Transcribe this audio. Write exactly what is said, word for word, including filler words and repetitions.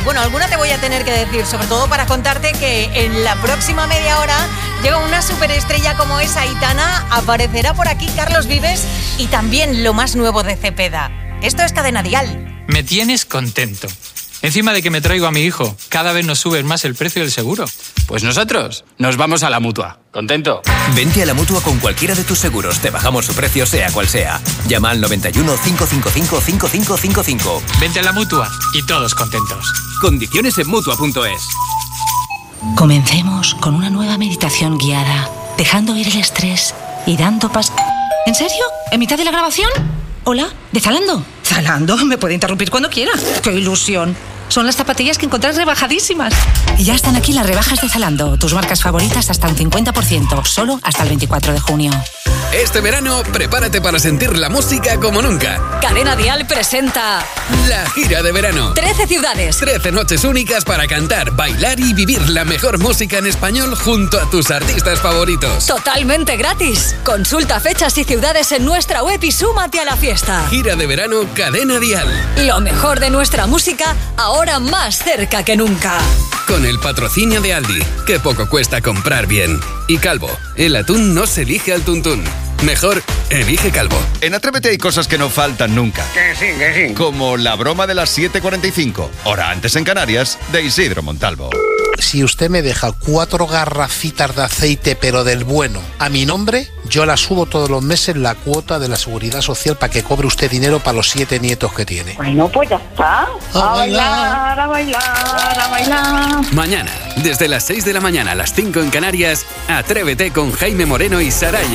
Bueno, alguna te voy a tener que decir, sobre todo para contarte que en la próxima media hora llega una superestrella como es Aitana, aparecerá por aquí Carlos Vives y también lo más nuevo de Cepeda. Esto es Cadena Dial. Me tienes contento. Encima de que me traigo a mi hijo, cada vez nos subes más el precio del seguro. Pues nosotros nos vamos a la Mutua. ¿Contento? Vente a la Mutua con cualquiera de tus seguros. Te bajamos su precio sea cual sea. Llama al noventa y uno, cinco cinco cinco, cinco cinco cinco cinco. Vente a la Mutua y todos contentos. Condiciones en Mutua punto es. Comencemos con una nueva meditación guiada, dejando ir el estrés y dando pas... ¿En serio? ¿En mitad de la grabación? Hola, ¿de Zalando? Zalando, me puede interrumpir cuando quiera. ¡Qué ilusión! Son las zapatillas que encontrás rebajadísimas. Y ya están aquí las rebajas de Zalando. Tus marcas favoritas hasta un cincuenta por ciento. Solo hasta el veinticuatro de junio. Este verano, prepárate para sentir la música como nunca. Cadena Dial presenta... La gira de verano. trece ciudades. trece noches únicas para cantar, bailar y vivir la mejor música en español junto a tus artistas favoritos. Totalmente gratis. Consulta fechas y ciudades en nuestra web y súmate a la fiesta. Gira de verano Cadena Dial. Lo mejor de nuestra música, ahora más cerca que nunca. Con el patrocinio de Aldi, que poco cuesta comprar bien. Y Calvo, el atún no se elige al tuntún. Mejor, elige Calvo. En Atrévete hay cosas que no faltan nunca. Que sí, que sí. Como la broma de las siete cuarenta y cinco, hora antes en Canarias, de Isidro Montalvo. Si usted me deja cuatro garrafitas de aceite, pero del bueno, a mi nombre, yo la subo todos los meses la cuota de la Seguridad Social para que cobre usted dinero para los siete nietos que tiene. Bueno, pues ya está. A, a bailar, a bailar, a bailar. Mañana, desde las seis de la mañana a las cinco en Canarias, Atrévete con Jaime Moreno y Saray.